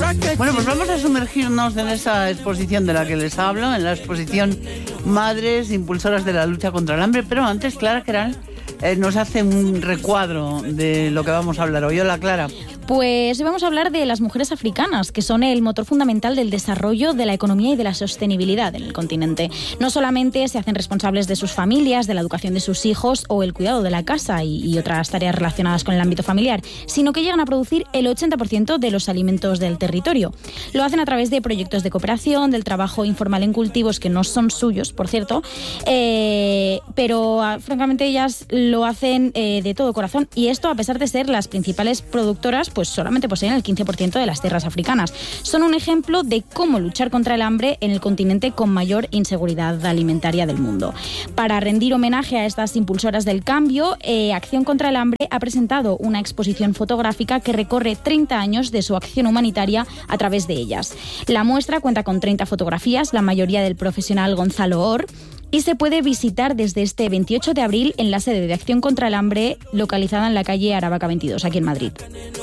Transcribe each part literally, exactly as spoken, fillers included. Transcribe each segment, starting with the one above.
Bueno, pues vamos a sumergirnos en esa exposición de la que les hablo, en la exposición Madres Impulsoras de la Lucha contra el Hambre. Pero antes, Clara Queralt eh, nos hace un recuadro de lo que vamos a hablar hoy. Hola, Clara. Pues hoy vamos a hablar de las mujeres africanas, que son el motor fundamental del desarrollo, de la economía y de la sostenibilidad en el continente. No solamente se hacen responsables de sus familias, de la educación de sus hijos o el cuidado de la casa y, y otras tareas relacionadas con el ámbito familiar, sino que llegan a producir el ochenta por ciento de los alimentos del territorio. Lo hacen a través de proyectos de cooperación, del trabajo informal en cultivos que no son suyos, por cierto, eh, pero francamente ellas lo hacen eh, de todo corazón, y esto a pesar de ser las principales productoras, pues solamente poseen el quince por ciento de las tierras africanas. Son un ejemplo de cómo luchar contra el hambre en el continente con mayor inseguridad alimentaria del mundo. Para rendir homenaje a estas impulsoras del cambio, eh, Acción contra el Hambre ha presentado una exposición fotográfica que recorre treinta años de su acción humanitaria a través de ellas. La muestra cuenta con treinta fotografías, la mayoría del profesional Gonzalo Or, y se puede visitar desde este veintiocho de abril en la sede de Acción contra el Hambre, localizada en la calle Aravaca veintidós, aquí en Madrid.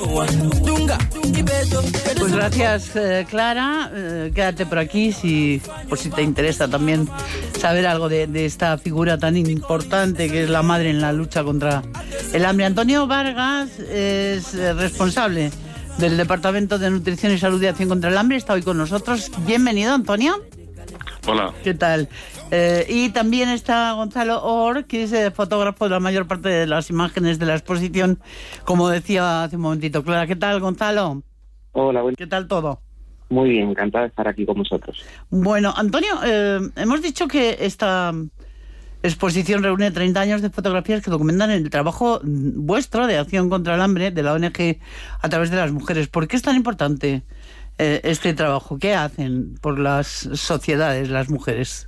Pues gracias, eh, Clara. Eh, quédate por aquí si, por si te interesa también saber algo de, de esta figura tan importante que es la madre en la lucha contra el hambre. Antonio Vargas es eh, responsable del Departamento de Nutrición y Salud de Acción contra el Hambre. Está hoy con nosotros. Bienvenido, Antonio. Hola. ¿Qué tal? Eh, y también está Gonzalo Or, que es eh, fotógrafo de la mayor parte de las imágenes de la exposición, como decía hace un momentito Clara. ¿Qué tal, Gonzalo? Hola, buen... ¿Qué tal todo? Muy bien, encantado de estar aquí con vosotros. Bueno, Antonio, eh, hemos dicho que esta exposición reúne treinta años de fotografías que documentan el trabajo vuestro de Acción contra el Hambre, de la O N G a través de las mujeres. ¿Por qué es tan importante eh, este trabajo? ¿Qué hacen por las sociedades las mujeres?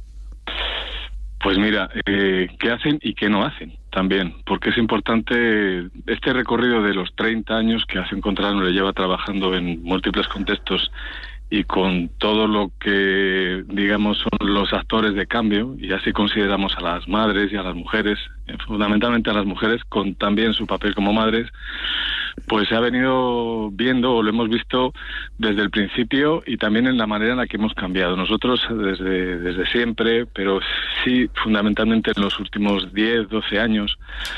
Pues mira, eh, ¿qué hacen y qué no hacen también? Porque es importante este recorrido de los treinta años que Acción contra el Hambre lleva trabajando en múltiples contextos y con todo lo que, digamos, son los actores de cambio, y así consideramos a las madres y a las mujeres, fundamentalmente a las mujeres, con también su papel como madres, pues se ha venido viendo, o lo hemos visto desde el principio, y también en la manera en la que hemos cambiado. Nosotros desde, desde siempre, pero sí fundamentalmente en los últimos diez, doce años,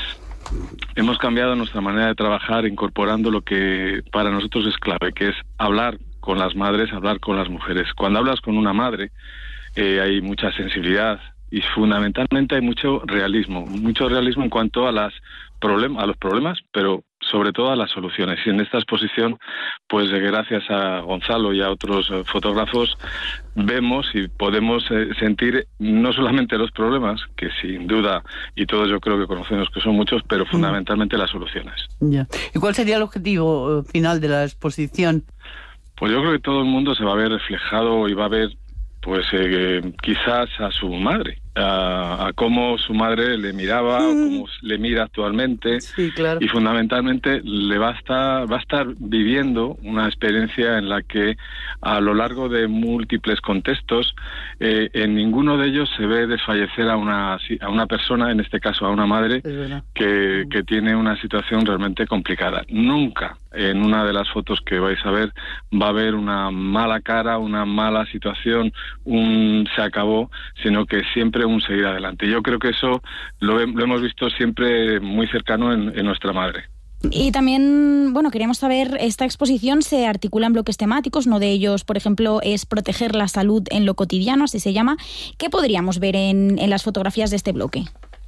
hemos cambiado nuestra manera de trabajar, incorporando lo que para nosotros es clave, que es hablar con las madres, hablar con las mujeres. Cuando hablas con una madre, eh, hay mucha sensibilidad y fundamentalmente hay mucho realismo, mucho realismo en cuanto a las problem- a los problemas, pero sobre todo a las soluciones. Y en esta exposición, pues gracias a Gonzalo y a otros eh, fotógrafos, vemos y podemos eh, sentir no solamente los problemas, que sin duda, y todos yo creo que conocemos que son muchos, pero fundamentalmente las soluciones. Ya. ¿Y cuál sería el objetivo eh, final de la exposición? Pues yo creo que todo el mundo se va a ver reflejado y va a ver, pues eh, quizás a su madre, a, a cómo su madre le miraba, mm. o cómo le mira actualmente. Sí, claro. Y fundamentalmente le va a estar, va a estar viviendo una experiencia en la que a lo largo de múltiples contextos, eh, en ninguno de ellos se ve desfallecer a una, a una persona, en este caso a una madre, que, que tiene una situación realmente complicada. Nunca en una de las fotos que vais a ver va a haber una mala cara, una mala situación, un se acabó, sino que siempre un seguir adelante. Yo creo que eso lo, lo hemos visto siempre muy cercano en, en nuestra madre. Y también, bueno, queríamos saber, esta exposición se articula en bloques temáticos, uno de ellos, por ejemplo, es proteger la salud en lo cotidiano, así se llama. ¿Qué podríamos ver en, en las fotografías de este bloque?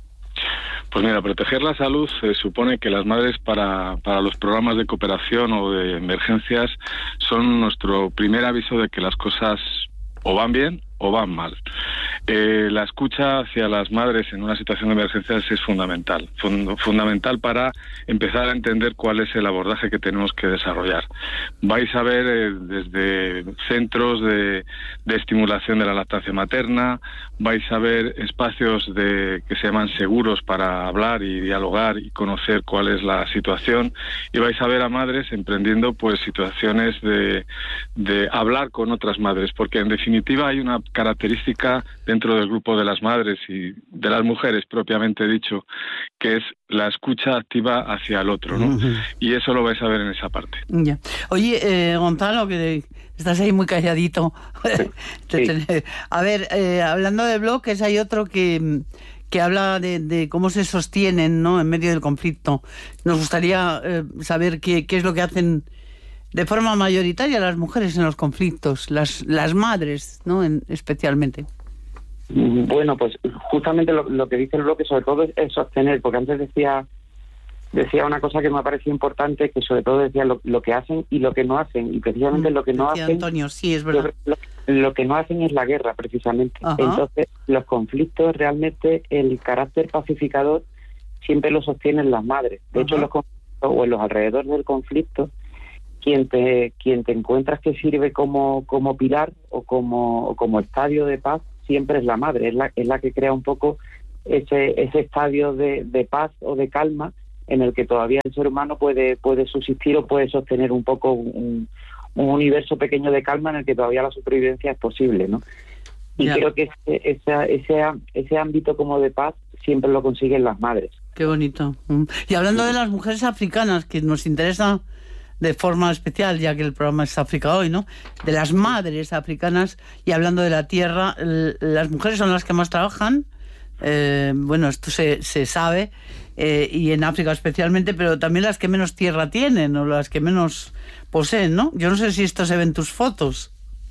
Pues mira, proteger la salud se supone que las madres para, para los programas de cooperación o de emergencias son nuestro primer aviso de que las cosas o van bien o van mal. Eh, la escucha hacia las madres en una situación de emergencias es fundamental, fund- fundamental para empezar a entender cuál es el abordaje que tenemos que desarrollar. Vais a ver eh, desde centros de, de estimulación de la lactancia materna, vais a ver espacios de, que se llaman seguros para hablar y dialogar y conocer cuál es la situación, y vais a ver a madres emprendiendo pues situaciones de, de hablar con otras madres, porque en definitiva hay una característica dentro del grupo de las madres y de las mujeres propiamente dicho, que es la escucha activa hacia el otro, ¿no? Uh-huh. Y eso lo vais a ver en esa parte. Ya. Oye, eh, Gonzalo, que Estás ahí muy calladito. Sí. A ver, eh, hablando de bloques, hay otro que, que habla de, de cómo se sostienen, ¿no?, en medio del conflicto. Nos gustaría eh, saber qué, qué es lo que hacen de forma mayoritaria las mujeres en los conflictos, las, las madres, ¿no?, en, especialmente. Bueno, pues justamente lo, lo que dice el bloque sobre todo es, es sostener, porque antes decía decía una cosa que me ha parecido importante, que sobre todo decía lo, lo que hacen y lo que no hacen, y precisamente mm, lo que no decía hacen... Antonio, sí, es verdad. Lo, lo que no hacen es la guerra, precisamente. Ajá. Entonces, los conflictos, realmente, el carácter pacificador siempre lo sostienen las madres. De Ajá. hecho, en los conflictos, o en los alrededores del conflicto, quien te quien te encuentras que sirve como, como pilar o como, o como estadio de paz, siempre es la madre, es la, es la que crea un poco ese, ese estadio de, de paz o de calma en el que todavía el ser humano puede, puede subsistir o puede sostener un poco un, un universo pequeño de calma en el que todavía la supervivencia es posible, ¿no? Y yeah. creo que ese, ese, ese, ese ámbito como de paz siempre lo consiguen las madres. Qué bonito. Y hablando de las mujeres africanas, que nos interesa de forma especial, ya que el programa es África Hoy, ¿no?, de las madres africanas, y hablando de la tierra, las mujeres son las que más trabajan, eh, bueno, esto se, se sabe, eh, y en África especialmente, pero también las que menos tierra tienen, o las que menos poseen, ¿no? Yo no sé si esto se ve en tus fotos.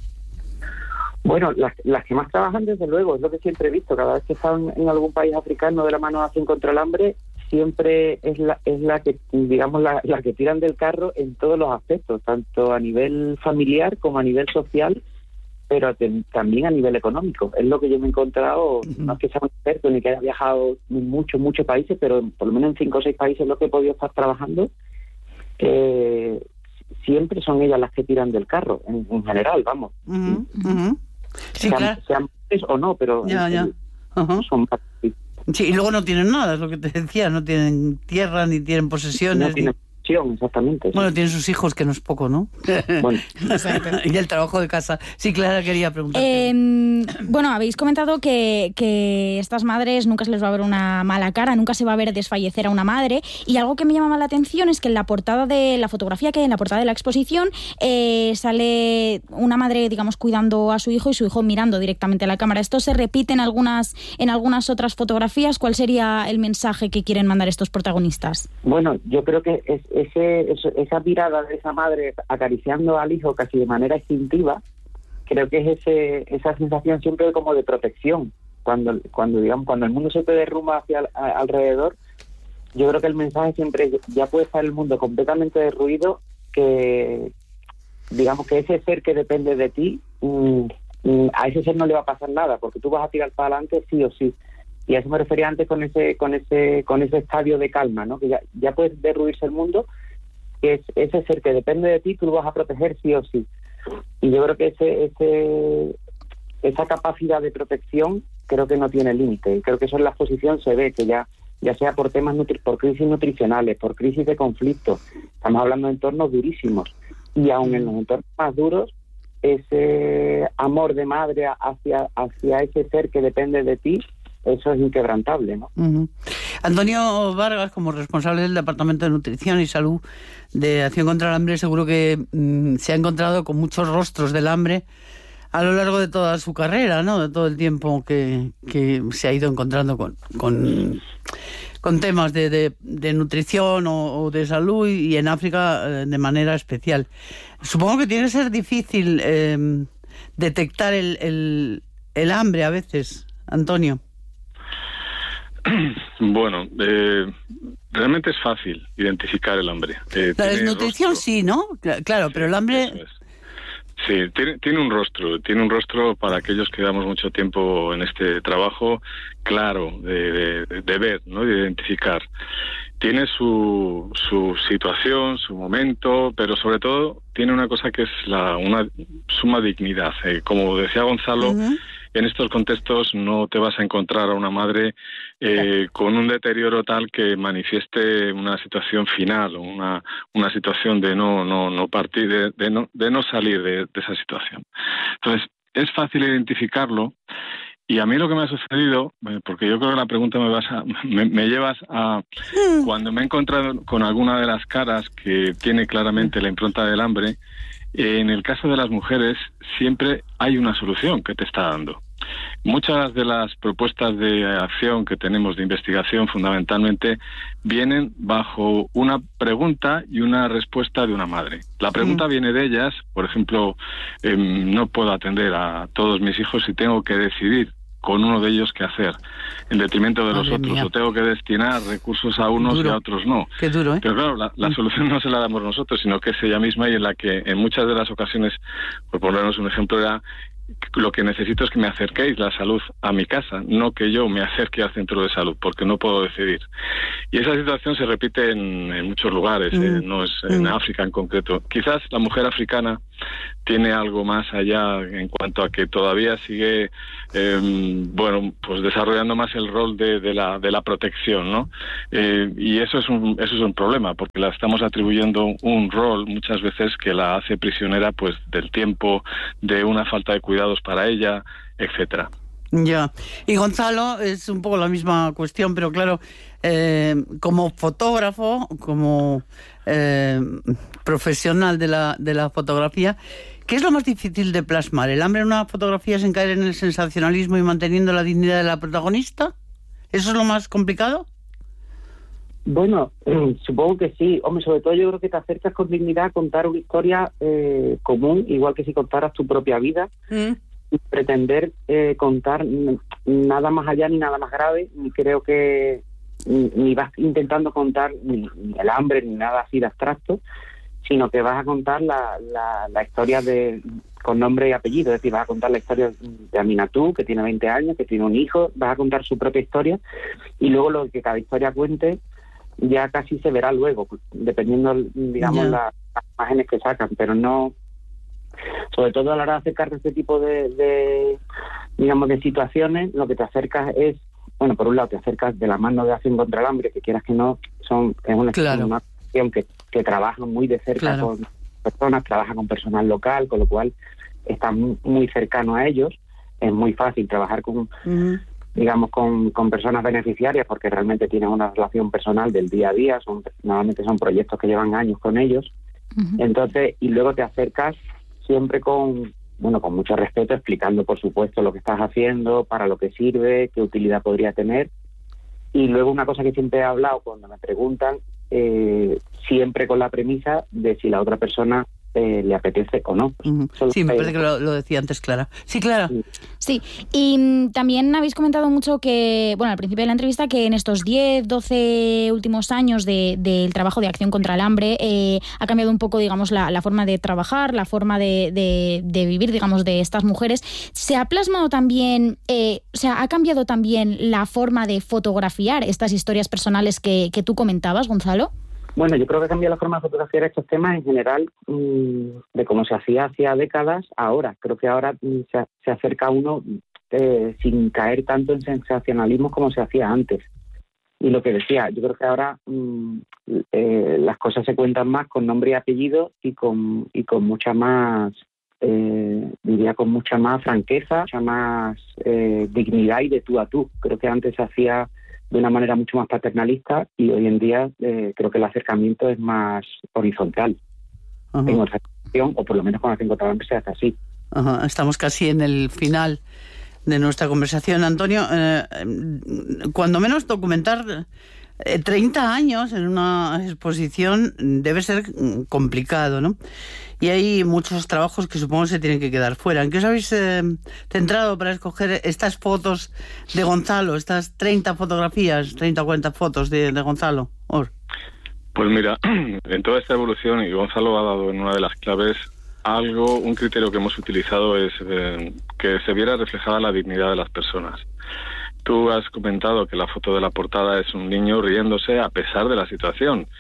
Bueno, las, las que más trabajan, desde luego, es lo que siempre he visto. Cada vez que están en algún país africano de la mano de Acción contra el Hambre, siempre es la es la que, digamos, la, la que tiran del carro en todos los aspectos, tanto a nivel familiar como a nivel social, pero te, también a nivel económico. Es lo que yo me he encontrado, uh-huh. no es que sea un experto ni que haya viajado en muchos, muchos países, pero por lo menos en cinco o seis países lo que he podido estar trabajando, eh, siempre son ellas las que tiran del carro, en, en general, vamos. Uh-huh. Uh-huh. Sí, sean, claro. sean mujeres o no, pero ya, ya. Uh-huh. son más. Sí, y luego no tienen nada, es lo que te decía, no tienen tierra, ni tienen posesiones. No tienen ni... exactamente. Bueno, sí. Tienen sus hijos, que no es poco, ¿no? Bueno. Y el trabajo de casa. Sí, Clara, quería preguntar. Eh, bueno, habéis comentado que, que estas madres nunca se les va a ver una mala cara, nunca se va a ver desfallecer a una madre, y algo que me llama la atención es que en la portada de la fotografía que hay en la portada de la exposición eh, sale una madre, digamos, cuidando a su hijo y su hijo mirando directamente a la cámara. ¿Esto se repite en algunas, en algunas otras fotografías? ¿Cuál sería el mensaje que quieren mandar estos protagonistas? Bueno, yo creo que es, ese, es, esa mirada de esa madre acariciando al hijo casi de manera instintiva, creo que es ese, esa sensación siempre como de protección. Cuando, cuando digamos, cuando el mundo se te derrumba hacia al, a, alrededor, yo creo que el mensaje siempre es, ya puede estar el mundo completamente derruido, que digamos que ese ser que depende de ti, mmm, mmm, a ese ser no le va a pasar nada, porque tú vas a tirar para adelante sí o sí. Y a eso me refería antes con ese con ese con ese estadio de calma, ¿no? Que ya, ya puede derruirse el mundo, que es ese ser que depende de ti, tú lo vas a proteger sí o sí. Y yo creo que ese ese esa capacidad de protección creo que no tiene límite. Y creo que eso en la exposición se ve, que ya ya sea por temas nutri- por crisis nutricionales, por crisis de conflicto, estamos hablando de entornos durísimos. Y aun en los entornos más duros, ese amor de madre hacia hacia ese ser que depende de ti, eso es inquebrantable, ¿no? Uh-huh. Antonio Vargas, como responsable del Departamento de Nutrición y Salud de Acción contra el Hambre, seguro que mmm, se ha encontrado con muchos rostros del hambre a lo largo de toda su carrera, ¿no? De todo el tiempo que, que se ha ido encontrando con, con, con temas de, de, de nutrición o, o de salud, y en África eh, de manera especial. Supongo que tiene que ser difícil eh, detectar el, el, el hambre a veces, Antonio. Bueno, eh, realmente es fácil identificar el hambre. Eh, la desnutrición rostro. Sí, ¿no? Claro, sí, pero el hambre... Sí, tiene, tiene un rostro, tiene un rostro para aquellos que damos mucho tiempo en este trabajo, claro, de, de, de ver, ¿no? De identificar. Tiene su, su situación, su momento, pero sobre todo tiene una cosa que es la una suma dignidad. Eh, como decía Gonzalo, uh-huh. En estos contextos no te vas a encontrar a una madre eh, con un deterioro tal que manifieste una situación final, una una situación de no no no partir, de, de no de no salir de, de esa situación. Entonces es fácil identificarlo Y a mí lo que me ha sucedido, porque yo creo que la pregunta me, vas a, me, me llevas a cuando me he encontrado con alguna de las caras que tiene claramente la impronta del hambre, en el caso de las mujeres siempre hay una solución que te está dando. Muchas de las propuestas de acción que tenemos de investigación fundamentalmente vienen bajo una pregunta y una respuesta de una madre. La pregunta mm. viene de ellas, por ejemplo, eh, no puedo atender a todos mis hijos si tengo que decidir con uno de ellos qué hacer, en detrimento de los Madre otros, mía. O tengo que destinar recursos a unos duro. Y a otros no. Qué duro, ¿eh? Pero claro, la, la solución no se la damos nosotros, sino que es ella misma, y en la que en muchas de las ocasiones, por ponernos un ejemplo, era lo que necesito es que me acerquéis la salud a mi casa, no que yo me acerque al centro de salud, porque no puedo decidir. Y esa situación se repite en, en muchos lugares, mm. eh, no es en mm. África en concreto. Quizás la mujer africana tiene algo más allá en cuanto a que todavía sigue, eh, bueno, pues desarrollando más el rol de, de la de la protección, ¿no? Eh, y eso es un eso es un problema, porque la estamos atribuyendo un rol muchas veces que la hace prisionera, pues, del tiempo, de una falta de cuidados para ella, etcétera. Ya. Y Gonzalo, es un poco la misma cuestión, pero claro, eh, como fotógrafo, como eh, profesional de la de la fotografía, ¿qué es lo más difícil de plasmar? ¿El hambre en una fotografía sin caer en el sensacionalismo y manteniendo la dignidad de la protagonista? ¿Eso es lo más complicado? Bueno, eh, supongo que sí. Hombre, sobre todo yo creo que te acercas con dignidad a contar una historia eh, común, igual que si contaras tu propia vida. Mm. Y pretender eh, contar nada más allá ni nada más grave, ni creo que ni, ni vas intentando contar ni, ni el hambre ni nada así de abstracto, sino que vas a contar la, la, la historia de con nombre y apellido. Es decir, vas a contar la historia de Aminatú, que tiene veinte años, que tiene un hijo, vas a contar su propia historia, y luego lo que cada historia cuente ya casi se verá luego, dependiendo, digamos, yeah. la, las imágenes que sacan, pero no, sobre todo a la hora de acercarte a este tipo de, de, digamos, de situaciones, lo que te acercas es, bueno, por un lado te acercas de la mano de Acción contra el Hambre, que quieras que no, son es una, claro. una acción que, que trabaja muy de cerca claro. con personas, trabaja con personal local, con lo cual está muy, muy cercano a ellos, es muy fácil trabajar con... Uh-huh. digamos, con, con personas beneficiarias, porque realmente tienes una relación personal del día a día, son normalmente son proyectos que llevan años con ellos. Uh-huh. Entonces, y luego te acercas siempre con, bueno, con mucho respeto, explicando, por supuesto, lo que estás haciendo, para lo que sirve, qué utilidad podría tener. Y luego una cosa que siempre he hablado cuando me preguntan, eh, siempre con la premisa de si la otra persona Eh, le apetece o no. Uh-huh. Sí, me parece que lo, lo decía antes Clara. Sí, Clara. Sí, y mm, también habéis comentado mucho que, bueno, al principio de la entrevista, que en estos diez, doce últimos años de, del trabajo de Acción contra el Hambre eh, ha cambiado un poco, digamos, la, la forma de trabajar, la forma de, de, de vivir, digamos, de estas mujeres. ¿Se ha plasmado también, eh, o sea, ha cambiado también la forma de fotografiar estas historias personales que, que tú comentabas, Gonzalo? Bueno, yo creo que cambia la forma de fotografiar estos temas en general, mmm, de cómo se hacía hacía décadas a ahora. Creo que ahora mmm, se, se acerca uno eh, sin caer tanto en sensacionalismo como se hacía antes. Y lo que decía, yo creo que ahora mmm, eh, las cosas se cuentan más con nombre y apellido y con y con mucha más, eh, diría con mucha más franqueza, mucha más eh, dignidad y de tú a tú. Creo que antes se hacía de una manera mucho más paternalista y hoy en día eh, creo que el acercamiento es más horizontal. Uh-huh. En organización, o por lo menos con Acción contra el Hambre se hace así. Uh-huh. Estamos casi en el final de nuestra conversación. Antonio, eh, cuando menos documentar eh, treinta años en una exposición debe ser complicado, ¿no? Y hay muchos trabajos que supongo se tienen que quedar fuera. ¿En qué os habéis eh, centrado para escoger estas fotos de Gonzalo, estas treinta fotografías, treinta o cuarenta fotos de, de Gonzalo? Or. Pues mira, en toda esta evolución, y Gonzalo ha dado en una de las claves, algo, un criterio que hemos utilizado es eh, que se viera reflejada la dignidad de las personas. Tú has comentado que la foto de la portada es un niño riéndose a pesar de la situación.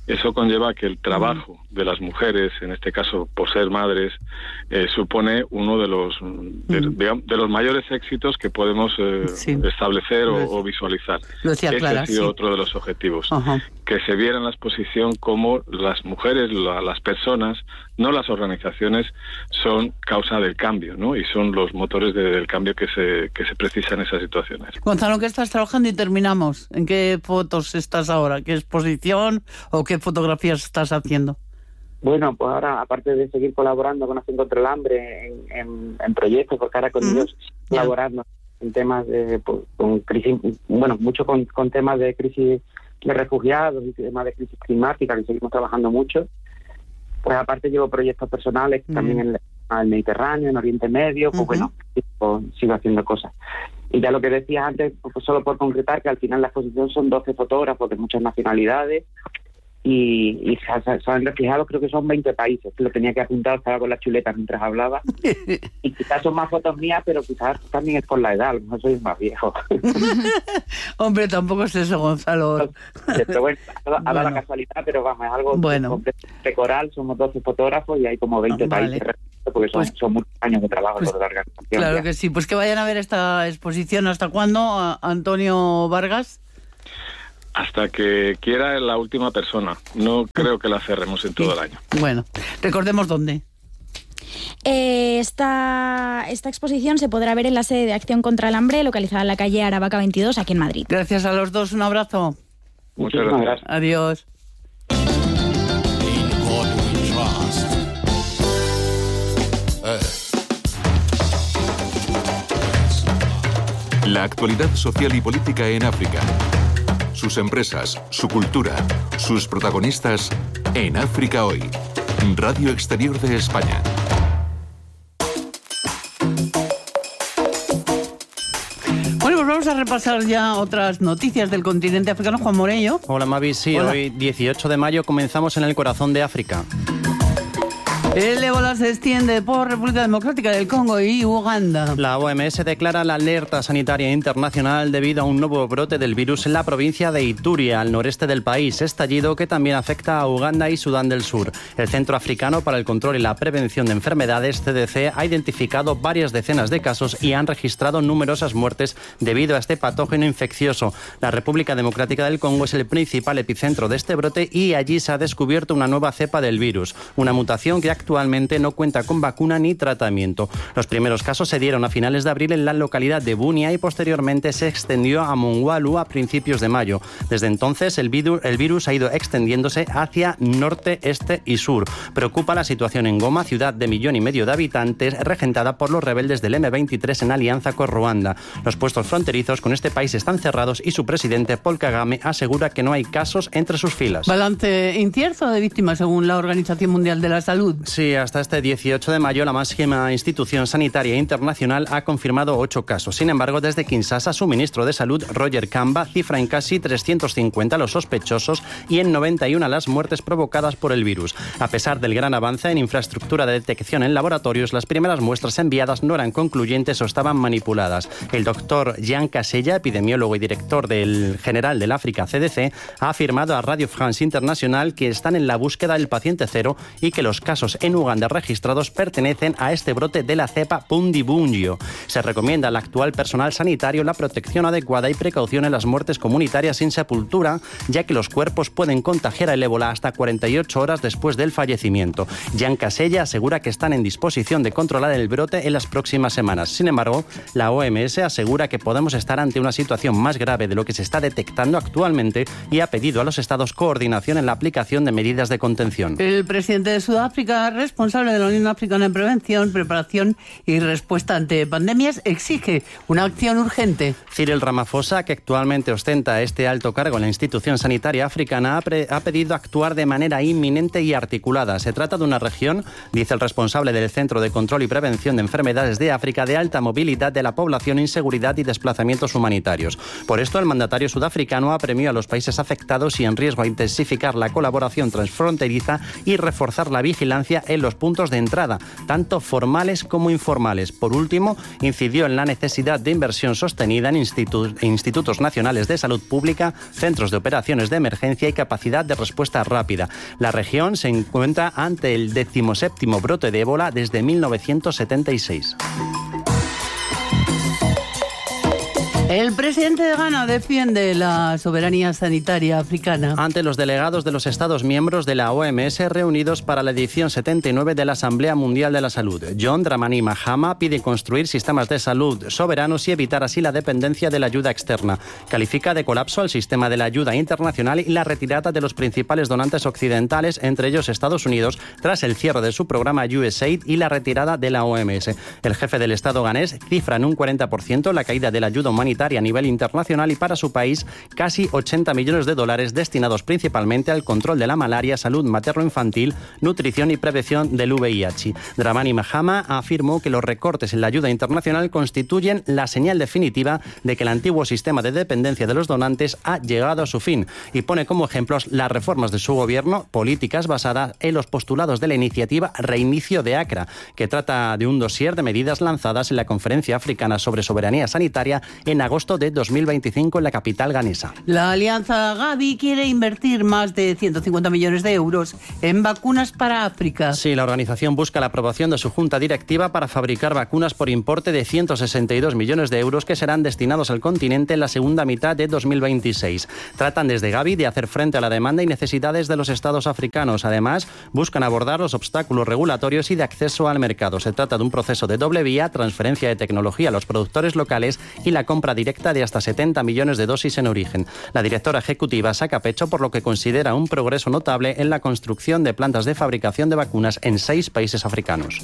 eso conlleva que el trabajo de las mujeres, en este caso por ser madres, eh, supone uno de los de, de, de los mayores éxitos que podemos eh, sí. establecer o, o visualizar. Lo decía Ese Clara, ha sido sí. otro de los objetivos. Ajá. Que se viera en la exposición cómo las mujeres, la, las personas, no las organizaciones, son causa del cambio, ¿no? Y son los motores de, del cambio que se, que se precisa en esas situaciones. Gonzalo, ¿qué estás trabajando? Y terminamos. ¿En qué fotos estás ahora? ¿Qué exposición o qué fotografías estás haciendo? Bueno, pues ahora, aparte de seguir colaborando con Acción contra el Hambre en, en, en proyectos, porque ahora con mm. ellos colaborando en temas de, pues, con crisis, bueno, mucho con, con temas de crisis de refugiados y temas de crisis climática, que seguimos trabajando mucho. Pues aparte llevo proyectos personales mm. también en el Mediterráneo, en Oriente Medio, pues uh-huh. bueno, sigo, sigo haciendo cosas. Y ya lo que decías antes, pues solo por concretar, que al final la exposición son doce fotógrafos de muchas nacionalidades, y, y se, se han reflejado, creo que son veinte países. Lo tenía que apuntar, estaba con la chuleta mientras hablaba. Y quizás son más fotos mías, pero quizás también es por la edad, no soy más viejo. Hombre, tampoco es eso, Gonzalo. Pero bueno, ha dado bueno. la casualidad, pero vamos, es algo bueno. completamente coral. Somos doce fotógrafos y hay como veinte ah, vale. países, porque son, pues, son muchos años de trabajo pues, de la organización. Claro ya. que sí, pues que vayan a ver esta exposición. ¿Hasta cuándo, Antonio Vargas? Hasta que quiera la última persona. No creo que la cerremos en todo el año. Bueno, recordemos dónde. Eh, esta, esta exposición se podrá ver en la sede de Acción contra el Hambre, localizada en la calle Aravaca veintidós, aquí en Madrid. Gracias a los dos, un abrazo. Muchas gracias. Adiós. La actualidad social y política en África. Sus empresas, su cultura, sus protagonistas en África Hoy. Radio Exterior de España. Bueno, pues vamos a repasar ya otras noticias del continente africano. Juan Morello. Hola, Mavi. Sí, Hola. Hoy, dieciocho de mayo, comenzamos en el corazón de África. El ébola se extiende por República Democrática del Congo y Uganda. La O M S declara la alerta sanitaria internacional debido a un nuevo brote del virus en la provincia de Ituria, al noreste del país, estallido que también afecta a Uganda y Sudán del Sur. El Centro Africano para el Control y la Prevención de Enfermedades, C D C, ha identificado varias decenas de casos y han registrado numerosas muertes debido a este patógeno infeccioso. La República Democrática del Congo es el principal epicentro de este brote y allí se ha descubierto una nueva cepa del virus, una mutación que actualmente no cuenta con vacuna ni tratamiento. Los primeros casos se dieron a finales de abril en la localidad de Bunia y posteriormente se extendió a Mongwalu a principios de mayo. Desde entonces el virus, el virus ha ido extendiéndose hacia norte, este y sur. Preocupa la situación en Goma, ciudad de millón y medio de habitantes, regentada por los rebeldes del eme veintitrés en alianza con Ruanda. Los puestos fronterizos con este país están cerrados y su presidente Paul Kagame asegura que no hay casos entre sus filas. Balance incierto de víctimas según la Organización Mundial de la Salud. Sí, hasta este dieciocho de mayo la máxima institución sanitaria internacional ha confirmado ocho casos. Sin embargo, desde Kinshasa, su ministro de Salud, Roger Kamba, cifra en casi trescientos cincuenta los sospechosos y en noventa y uno las muertes provocadas por el virus. A pesar del gran avance en infraestructura de detección en laboratorios, las primeras muestras enviadas no eran concluyentes o estaban manipuladas. El doctor Jean Casella, epidemiólogo y director del general del África C D C, ha afirmado a Radio France International que están en la búsqueda del paciente cero y que los casos en Uganda registrados pertenecen a este brote de la cepa Bundibugyo. Se recomienda al actual personal sanitario la protección adecuada y precaución en las muertes comunitarias sin sepultura, ya que los cuerpos pueden contagiar el ébola hasta cuarenta y ocho horas después del fallecimiento. Jean Casella asegura que están en disposición de controlar el brote en las próximas semanas. Sin embargo, la O M S asegura que podemos estar ante una situación más grave de lo que se está detectando actualmente y ha pedido a los estados coordinación en la aplicación de medidas de contención. El presidente de Sudáfrica, responsable de la Unión Africana en Prevención, Preparación y Respuesta ante Pandemias, exige una acción urgente. Cyril Ramaphosa, que actualmente ostenta este alto cargo en la institución sanitaria africana, ha, pre- ha pedido actuar de manera inminente y articulada. Se trata de una región, dice el responsable del Centro de Control y Prevención de Enfermedades de África, de alta movilidad de la población, inseguridad y desplazamientos humanitarios. Por esto, el mandatario sudafricano apremió a los países afectados y en riesgo a intensificar la colaboración transfronteriza y reforzar la vigilancia asistencia en los puntos de entrada, tanto formales como informales. Por último, incidió en la necesidad de inversión sostenida en institu- institutos nacionales de salud pública, centros de operaciones de emergencia y capacidad de respuesta rápida. La región se encuentra ante el decimoséptimo brote de ébola desde mil novecientos setenta y seis. El presidente de Ghana defiende la soberanía sanitaria africana ante los delegados de los Estados miembros de la O M S reunidos para la edición setenta y nueve de la Asamblea Mundial de la Salud. John Dramani Mahama pide construir sistemas de salud soberanos y evitar así la dependencia de la ayuda externa. Califica de colapso el sistema de la ayuda internacional y la retirada de los principales donantes occidentales, entre ellos Estados Unidos, tras el cierre de su programa U S A I D y la retirada de la O M S. El jefe del Estado ganés cifra en un cuarenta por ciento la caída de la ayuda humanitaria a nivel internacional y para su país casi ochenta millones de dólares destinados principalmente al control de la malaria, salud materno-infantil, nutrición y prevención del V I H. Dramani Mahama afirmó que los recortes en la ayuda internacional constituyen la señal definitiva de que el antiguo sistema de dependencia de los donantes ha llegado a su fin y pone como ejemplos las reformas de su gobierno, políticas basadas en los postulados de la iniciativa Reinicio de Accra, que trata de un dossier de medidas lanzadas en la Conferencia Africana sobre Soberanía Sanitaria en agosto de dos mil veinticinco en la capital ganesa. La Alianza Gavi quiere invertir más de ciento cincuenta millones de euros en vacunas para África. Sí, la organización busca la aprobación de su junta directiva para fabricar vacunas por importe de ciento sesenta y dos millones de euros que serán destinados al continente en la segunda mitad de dos mil veintiséis. Tratan desde Gavi de hacer frente a la demanda y necesidades de los estados africanos. Además, buscan abordar los obstáculos regulatorios y de acceso al mercado. Se trata de un proceso de doble vía, transferencia de tecnología a los productores locales y la compra directa de hasta setenta millones de dosis en origen. La directora ejecutiva saca pecho por lo que considera un progreso notable en la construcción de plantas de fabricación de vacunas en seis países africanos.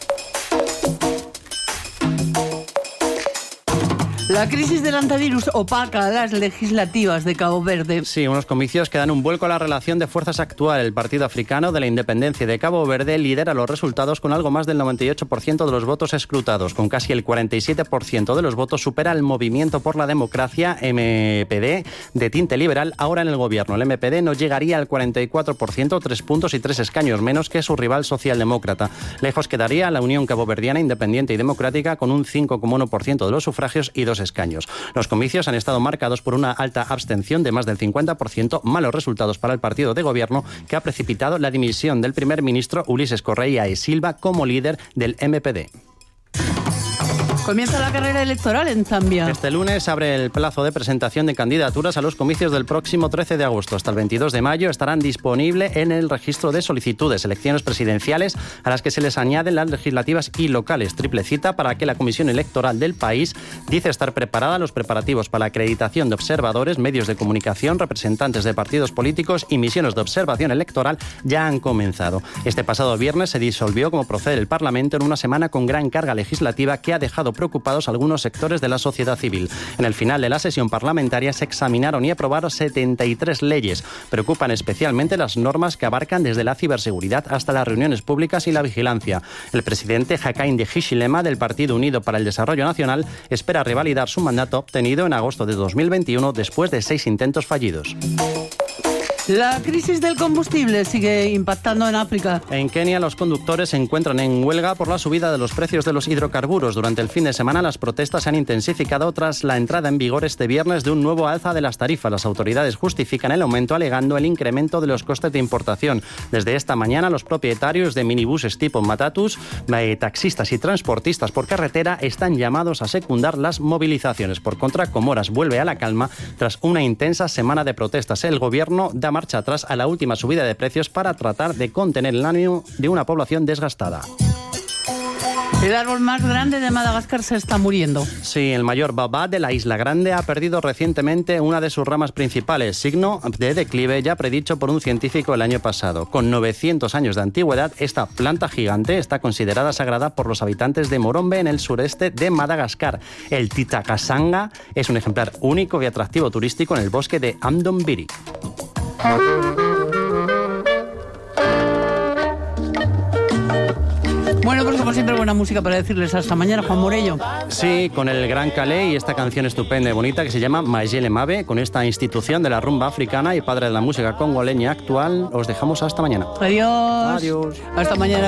La crisis del antivirus opaca las legislativas de Cabo Verde. Sí, unos comicios que dan un vuelco a la relación de fuerzas actual. El Partido Africano de la Independencia de Cabo Verde lidera los resultados con algo más del noventa y ocho por ciento de los votos escrutados. Con casi el cuarenta y siete por ciento de los votos supera el Movimiento por la Democracia, M P D, de tinte liberal, ahora en el gobierno. El M P D no llegaría al cuarenta y cuatro por ciento, tres puntos y tres escaños menos que su rival socialdemócrata. Lejos quedaría la Unión Caboverdiana Independiente y Democrática con un cinco coma uno por ciento de los sufragios y dos escaños. Los comicios han estado marcados por una alta abstención de más del cincuenta por ciento, malos resultados para el partido de gobierno que ha precipitado la dimisión del primer ministro Ulises Correia e Silva como líder del M P D. Comienza la carrera electoral en Zambia. Este lunes abre el plazo de presentación de candidaturas a los comicios del próximo trece de agosto. Hasta el veintidós de mayo estarán disponibles en el registro de solicitudes, elecciones presidenciales a las que se les añaden las legislativas y locales. Triple cita para que la Comisión Electoral del país dice estar preparada. Los preparativos para la acreditación de observadores, medios de comunicación, representantes de partidos políticos y misiones de observación electoral ya han comenzado. Este pasado viernes se disolvió, como procede el Parlamento, en una semana con gran carga legislativa que ha dejado preocupados algunos sectores de la sociedad civil. En el final de la sesión parlamentaria se examinaron y aprobaron setenta y tres leyes. Preocupan especialmente las normas que abarcan desde la ciberseguridad hasta las reuniones públicas y la vigilancia. El presidente Hakainde Hichilema del Partido Unido para el Desarrollo Nacional espera revalidar su mandato obtenido en agosto de dos mil veintiuno después de seis intentos fallidos. La crisis del combustible sigue impactando en África. En Kenia, los conductores se encuentran en huelga por la subida de los precios de los hidrocarburos. Durante el fin de semana, las protestas se han intensificado tras la entrada en vigor este viernes de un nuevo alza de las tarifas. Las autoridades justifican el aumento alegando el incremento de los costes de importación. Desde esta mañana, los propietarios de minibuses tipo matatus, taxistas y transportistas por carretera están llamados a secundar las movilizaciones. Por contra, Comoras vuelve a la calma tras una intensa semana de protestas. El gobierno da marcha atrás a la última subida de precios para tratar de contener el ánimo de una población desgastada. El árbol más grande de Madagascar se está muriendo. Sí, el mayor baobab de la Isla Grande ha perdido recientemente una de sus ramas principales, signo de declive ya predicho por un científico el año pasado. Con novecientos años de antigüedad, esta planta gigante está considerada sagrada por los habitantes de Morombe, en el sureste de Madagascar. El Titakasanga es un ejemplar único y atractivo turístico en el bosque de Amdombiri. Bueno, pues como siempre, buena música para decirles hasta mañana, Juan Morello. Sí, con el Gran Calais y esta canción estupenda y bonita que se llama Mayele Mabe, con esta institución de la rumba africana y padre de la música congoleña actual. Os dejamos hasta mañana. Adiós. Adiós. Hasta mañana.